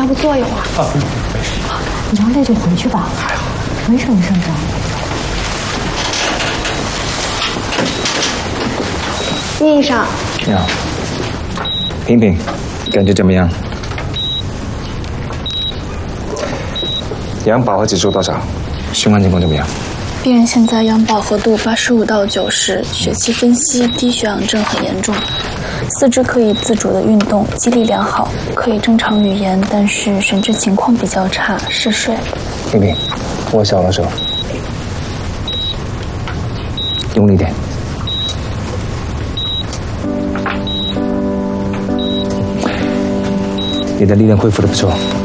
不坐一会儿？ 啊，不用，没事。 你要累就回去吧。 还好， 没事没事没事。叶医生， 你好，萍萍，感觉怎么样？氧饱和指数多少？循环情况怎么样？ 病人现在氧饱和度85到90，血气分析低血氧症很严重，四肢可以自主的运动，肌力良好，可以正常语言，但是神志情况比较差，嗜睡。 萍萍，握小了手，用力点。你的力量恢复的不错，